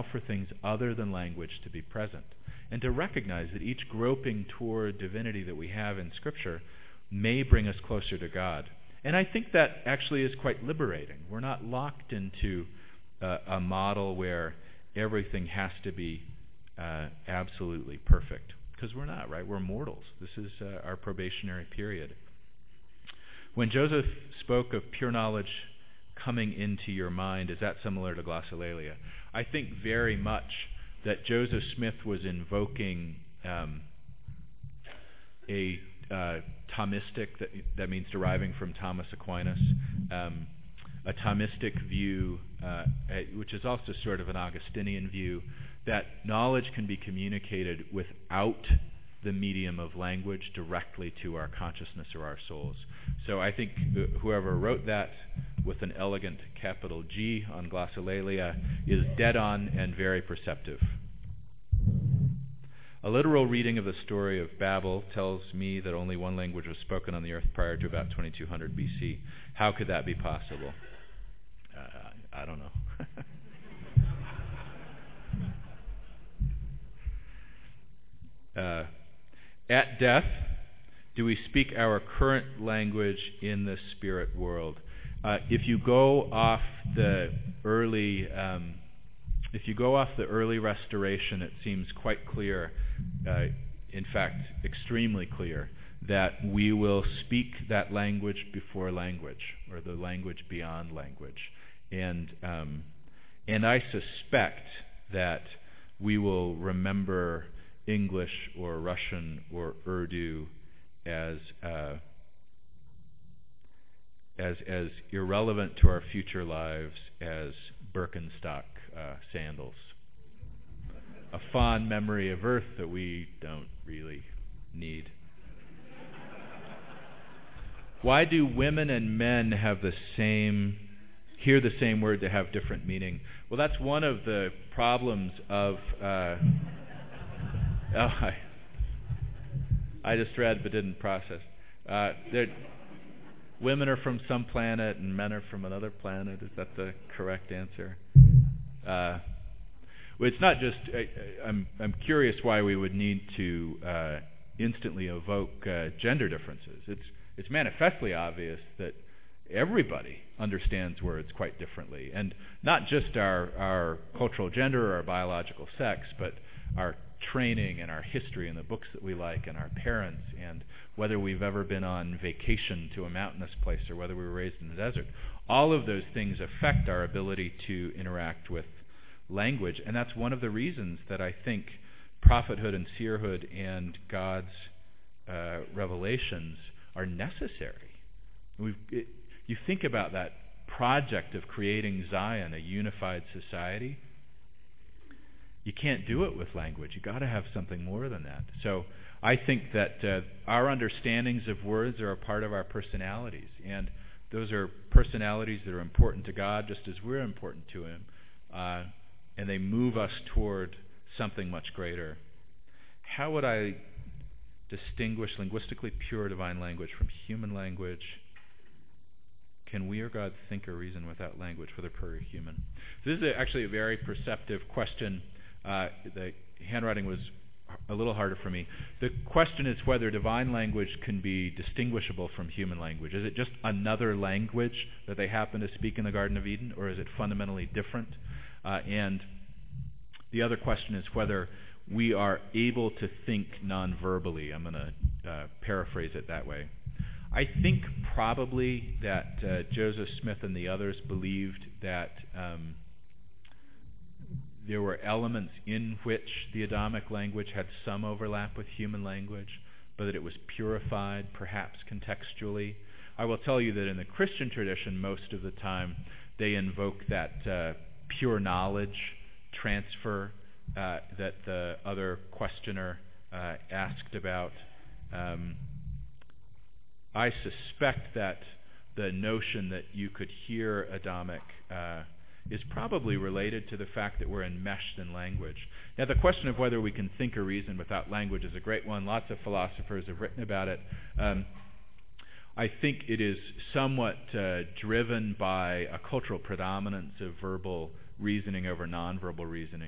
allow for things other than language to be present, and to recognize that each groping toward divinity that we have in Scripture may bring us closer to God. And I think that actually is quite liberating. We're not locked into a model where everything has to be absolutely perfect, because we're not, right? We're mortals. This is our probationary period. When Joseph spoke of pure knowledge coming into your mind, is that similar to glossolalia? I think very much that Joseph Smith was invoking a Thomistic, that means deriving from Thomas Aquinas, a Thomistic view, which is also sort of an Augustinian view, that knowledge can be communicated without the medium of language directly to our consciousness or our souls. So I think whoever wrote that with an elegant capital G on glossolalia is dead on and very perceptive. A literal reading of the story of Babel tells me that only one language was spoken on the earth prior to about 2200 BC. How could that be possible? I don't know. At death, do we speak our current language in the spirit world? If you go off the early restoration, it seems quite clear, in fact, extremely clear, that we will speak that language before language, or the language beyond language. And I suspect that we will remember English or Russian or Urdu as irrelevant to our future lives as Birkenstock sandals. A fond memory of Earth that we don't really need. Why do women and men hear the same word to have different meaning? Well, that's one of the problems of I just read but didn't process. Women are from some planet and men are from another planet. Is that the correct answer? Well, it's not just. I'm curious why we would need to instantly evoke gender differences. It's manifestly obvious that everybody understands words quite differently, and not just our cultural gender or our biological sex, but our training and our history and the books that we like and our parents and whether we've ever been on vacation to a mountainous place or whether we were raised in the desert. All of those things affect our ability to interact with language, and that's one of the reasons that I think prophethood and seerhood and God's revelations are necessary. You think about that project of creating Zion, a unified society. You can't do it with language. You've got to have something more than that. So I think that our understandings of words are a part of our personalities, and those are personalities that are important to God just as we're important to Him, and they move us toward something much greater. How would I distinguish linguistically pure divine language from human language? Can we or God think or reason without language, whether pure or human? This is actually a very perceptive question. The handwriting was a little harder for me. The question is whether divine language can be distinguishable from human language. Is it just another language that they happen to speak in the Garden of Eden, or is it fundamentally different? And the other question is whether we are able to think non-verbally. I'm going to paraphrase it that way. I think probably that Joseph Smith and the others believed that there were elements in which the Adamic language had some overlap with human language, but that it was purified, perhaps contextually. I will tell you that in the Christian tradition, most of the time, they invoke that pure knowledge transfer that the other questioner asked about. I suspect that the notion that you could hear Adamic is probably related to the fact that we're enmeshed in language. Now, the question of whether we can think or reason without language is a great one. Lots of philosophers have written about it. I think it is somewhat driven by a cultural predominance of verbal reasoning over nonverbal reasoning.